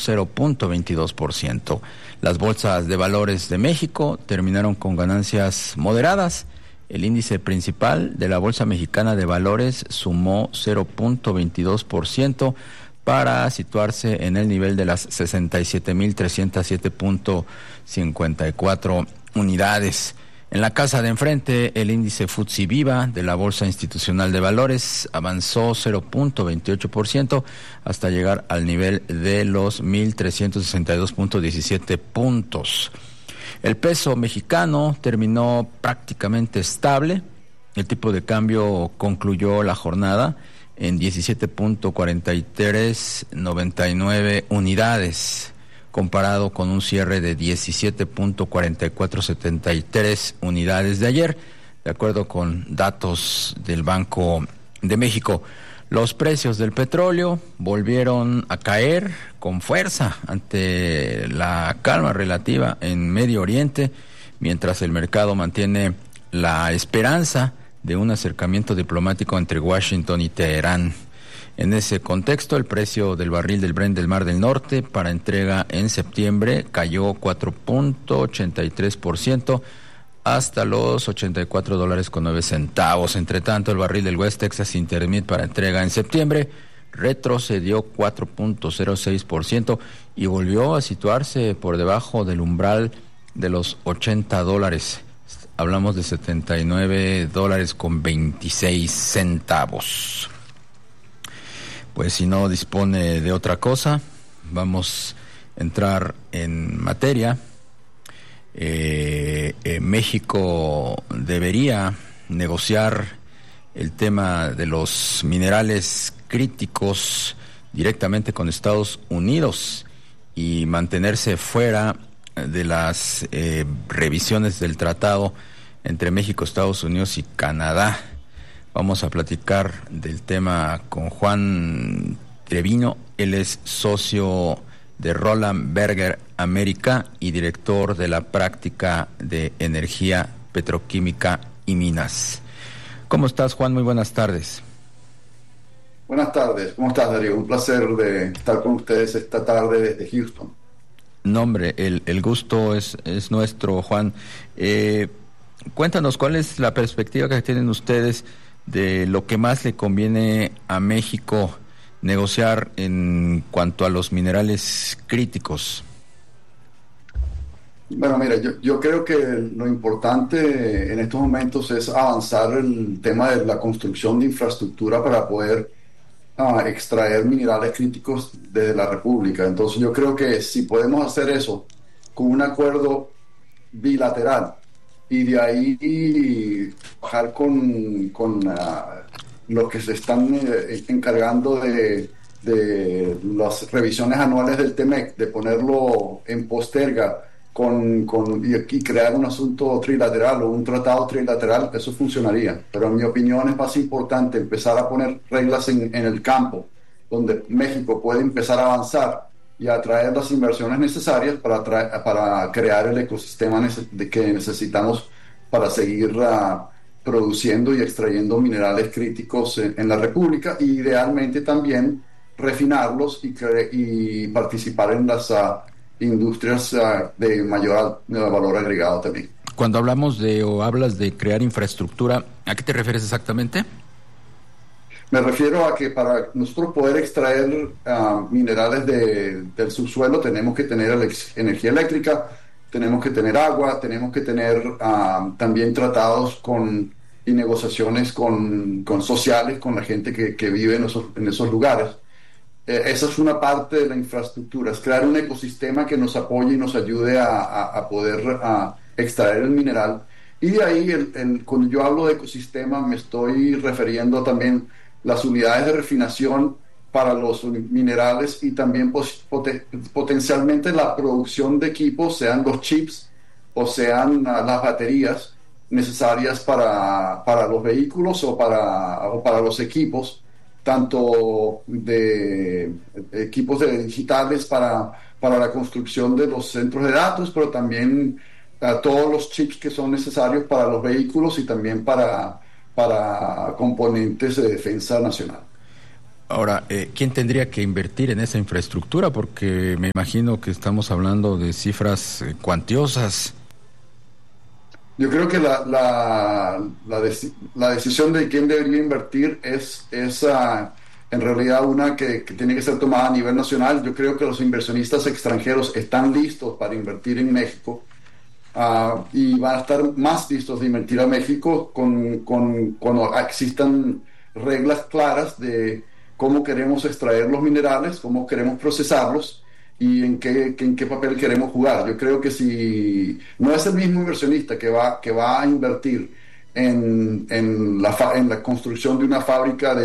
0.22%. Las bolsas de valores de México terminaron con ganancias moderadas. El índice principal de la Bolsa Mexicana de Valores sumó 0.22% para situarse en el nivel de las 67.307.54 unidades. En la casa de enfrente, el índice FTSE Viva de la Bolsa Institucional de Valores avanzó 0.28% hasta llegar al nivel de los 1.362.17 puntos. El peso mexicano terminó prácticamente estable. El tipo de cambio concluyó la jornada en 17.4399 unidades, comparado con un cierre de 17.4473 unidades de ayer, de acuerdo con datos del Banco de México. Los precios del petróleo volvieron a caer con fuerza ante la calma relativa en Medio Oriente, mientras el mercado mantiene la esperanza de un acercamiento diplomático entre Washington y Teherán. En ese contexto, el precio del barril del Brent del Mar del Norte para entrega en septiembre cayó 4.83% hasta los $84.09. Entre tanto, el barril del West Texas Intermediate para entrega en septiembre retrocedió 4.06% y volvió a situarse por debajo del umbral de los $80. Hablamos de $79.26. Pues si no dispone de otra cosa, vamos a entrar en materia. México debería negociar el tema de los minerales críticos directamente con Estados Unidos y mantenerse fuera de las revisiones del tratado entre México, Estados Unidos y Canadá. Vamos a platicar del tema con Juan Treviño. Él es socio de Roland Berger América y director de la práctica de energía petroquímica y minas. ¿Cómo estás, Juan? Muy buenas tardes. Buenas tardes. ¿Cómo estás, Darío? Un placer de estar con ustedes esta tarde desde Houston. No, hombre, el gusto es nuestro, Juan. Cuéntanos, ¿cuál es la perspectiva que tienen ustedes de lo que más le conviene a México negociar en cuanto a los minerales críticos? Bueno, mira, yo creo que lo importante en estos momentos es avanzar el tema de la construcción de infraestructura para poder extraer minerales críticos desde la República. Entonces yo creo que si podemos hacer eso con un acuerdo bilateral y de ahí trabajar con los que se están encargando de las revisiones anuales del TEMEC, de ponerlo en posterga y crear un asunto trilateral o un tratado trilateral, eso funcionaría. Pero en mi opinión es más importante empezar a poner reglas en el campo, donde México puede empezar a avanzar y atraer las inversiones necesarias para crear el ecosistema que necesitamos para seguir produciendo y extrayendo minerales críticos en la República, y idealmente también refinarlos y participar en las industrias de mayor valor agregado también. Cuando hablamos hablas de crear infraestructura, ¿a qué te refieres exactamente? Me refiero a que para nosotros poder extraer minerales del subsuelo tenemos que tener energía eléctrica, tenemos que tener agua, tenemos que tener también tratados y negociaciones con sociales con la gente que vive en esos lugares. Esa es una parte de la infraestructura, es crear un ecosistema que nos apoye y nos ayude a poder extraer el mineral. Y de ahí, cuando yo hablo de ecosistema, me estoy refiriendo también las unidades de refinación para los minerales y también potencialmente la producción de equipos, sean los chips o sean las baterías necesarias para los vehículos o para los equipos, tanto de equipos digitales para la construcción de los centros de datos, pero también todos los chips que son necesarios para los vehículos y también para componentes de defensa nacional. Ahora, ¿quién tendría que invertir en esa infraestructura? Porque me imagino que estamos hablando de cifras cuantiosas. Yo creo que la decisión de quién debería invertir es en realidad una que tiene que ser tomada a nivel nacional. Yo creo que los inversionistas extranjeros están listos para invertir en México, y van a estar más listos de invertir a México cuando existan reglas claras de cómo queremos extraer los minerales, cómo queremos procesarlos y en qué papel queremos jugar. Yo creo que si no es el mismo inversionista que va a invertir en la construcción de una fábrica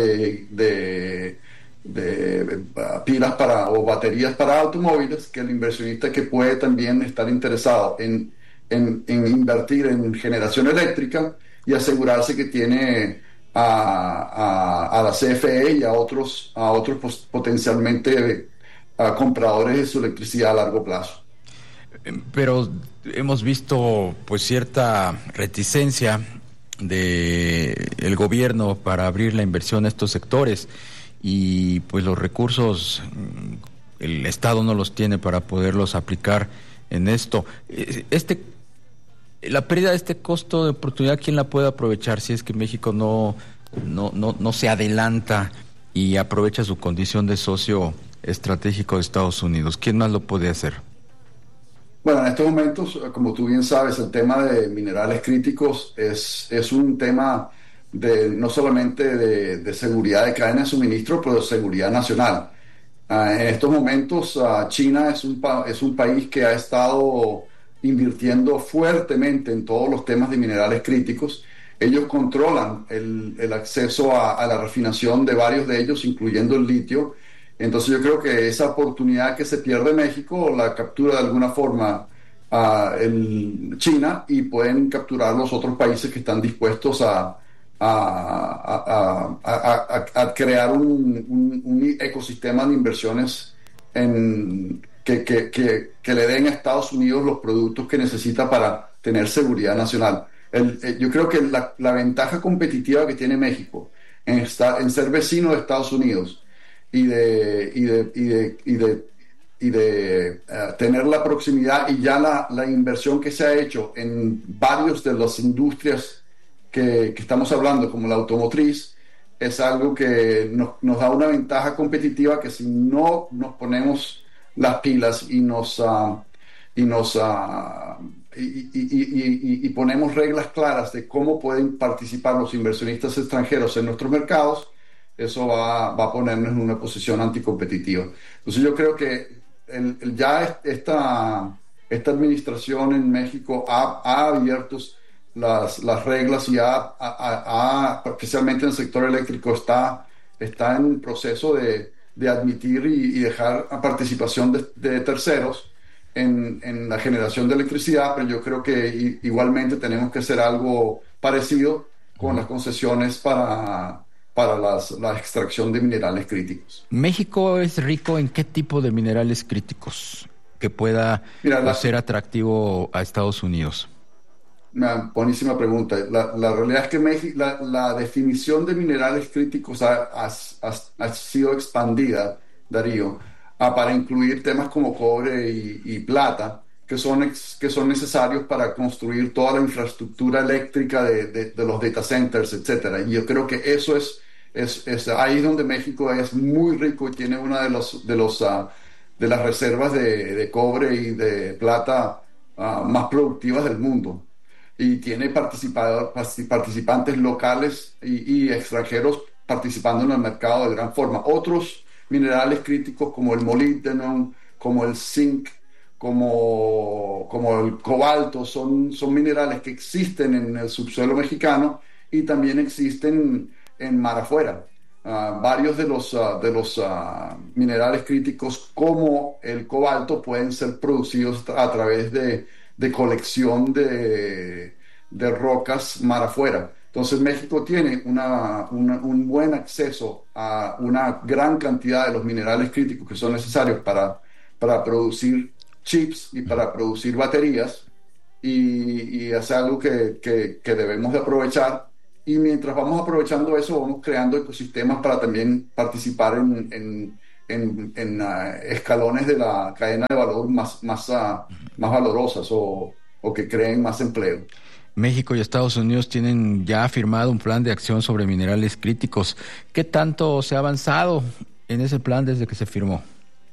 de pilas o baterías para automóviles, que el inversionista que puede también estar interesado en invertir en generación eléctrica y asegurarse que tiene a la CFE y a otros potencialmente compradores de su electricidad a largo plazo. Pero hemos visto pues cierta reticencia de el gobierno para abrir la inversión a estos sectores y pues los recursos el Estado no los tiene para poderlos aplicar en esto. La pérdida de este costo de oportunidad, ¿quién la puede aprovechar si es que México no se adelanta y aprovecha su condición de socio estratégico de Estados Unidos? ¿Quién más lo puede hacer? Bueno, en estos momentos, como tú bien sabes, el tema de minerales críticos es un tema no solamente de seguridad de cadena de suministro, pero de seguridad nacional. En estos momentos, China es un país que ha estado invirtiendo fuertemente en todos los temas de minerales críticos. Ellos controlan el acceso a la refinación de varios de ellos, incluyendo el litio. Entonces yo creo que esa oportunidad que se pierde México la captura de alguna forma China, y pueden capturar los otros países que están dispuestos a crear un ecosistema de inversiones que le den a Estados Unidos los productos que necesita para tener seguridad nacional. Yo creo que la ventaja competitiva que tiene México en ser vecino de Estados Unidos y de tener la proximidad y ya la inversión que se ha hecho en varios de las industrias que estamos hablando, como la automotriz, es algo que nos da una ventaja competitiva que si no nos ponemos las pilas y ponemos reglas claras de cómo pueden participar los inversionistas extranjeros en nuestros mercados, eso va a ponernos en una posición anticompetitiva. Entonces yo creo que ya esta administración en México ha abierto las reglas y especialmente en el sector eléctrico, está en proceso de admitir y dejar a participación de terceros en la generación de electricidad, pero yo creo que igualmente tenemos que hacer algo parecido con las concesiones para la extracción de minerales críticos. ¿México es rico en qué tipo de minerales críticos que pueda ser atractivo a Estados Unidos? Una buenísima pregunta. La realidad es que la definición de minerales críticos ha sido expandida, Darío, para incluir temas como cobre y plata, que son necesarios para construir toda la infraestructura eléctrica de los data centers, etcétera. Y yo creo que eso es ahí donde México es muy rico y tiene una de las reservas de cobre y de plata más productivas del mundo. Y tiene participantes locales y extranjeros participando en el mercado de gran forma. Otros minerales críticos como el molibdeno, como el zinc, como el cobalto, son minerales que existen en el subsuelo mexicano y también existen en mar afuera. Varios de los minerales críticos como el cobalto pueden ser producidos a través de colección de rocas mar afuera. Entonces México tiene un buen acceso a una gran cantidad de los minerales críticos que son necesarios para producir chips y para producir baterías, y es algo que debemos de aprovechar y mientras vamos aprovechando eso, vamos creando ecosistemas para también participar en escalones de la cadena de valor más valorosas o que creen más empleo. México y Estados Unidos tienen ya firmado un plan de acción sobre minerales críticos. ¿Qué tanto se ha avanzado en ese plan desde que se firmó?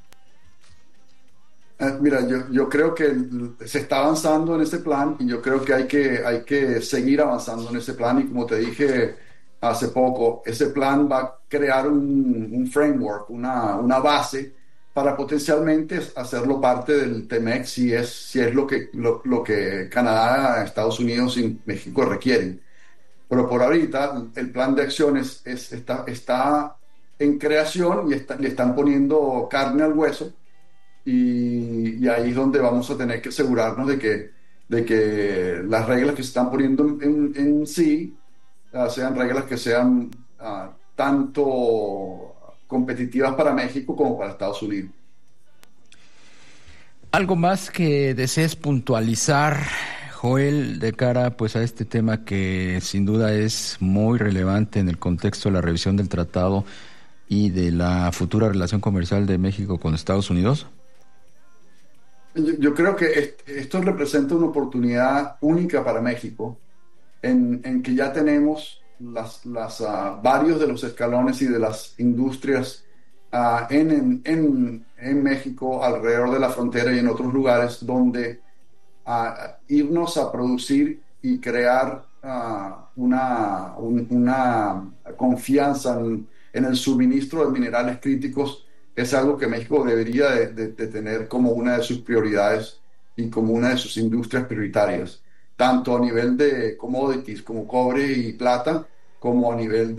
Mira, yo creo que se está avanzando en ese plan y yo creo que hay que seguir avanzando en ese plan y como te dije hace poco, ese plan va a crear un framework, una base para potencialmente hacerlo parte del TEMEC si es lo que Canadá, Estados Unidos y México requieren. Pero por ahorita el plan de acciones está en creación y le están poniendo carne al hueso y ahí es donde vamos a tener que asegurarnos de que las reglas que se están poniendo en sí sean reglas que sean tanto competitivas para México como para Estados Unidos. ¿Algo más que desees puntualizar, Joel, de cara pues a este tema que sin duda es muy relevante en el contexto de la revisión del tratado y de la futura relación comercial de México con Estados Unidos? Yo creo que esto representa una oportunidad única para México en que ya tenemos varios de los escalones y de las industrias en México, alrededor de la frontera y en otros lugares donde irnos a producir y crear una confianza en el suministro de minerales críticos es algo que México debería de tener como una de sus prioridades y como una de sus industrias prioritarias, tanto a nivel de commodities como cobre y plata, como a nivel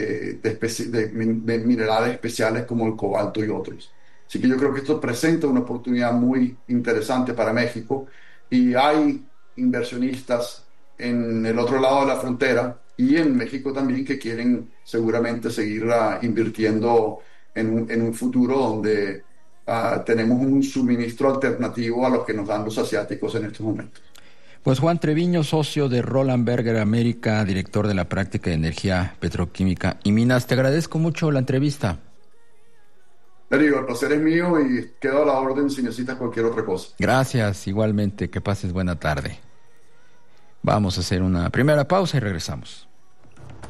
de minerales especiales como el cobalto y otros. Así que yo creo que esto presenta una oportunidad muy interesante para México y hay inversionistas en el otro lado de la frontera y en México también que quieren seguramente seguir invirtiendo en un futuro donde tenemos un suministro alternativo a los que nos dan los asiáticos en estos momentos. Pues Juan Treviño, socio de Roland Berger América, director de la práctica de energía petroquímica y minas, te agradezco mucho la entrevista. Darío, el placer es mío y quedo a la orden si necesitas cualquier otra cosa. Gracias, igualmente, que pases buena tarde. Vamos a hacer una primera pausa y regresamos.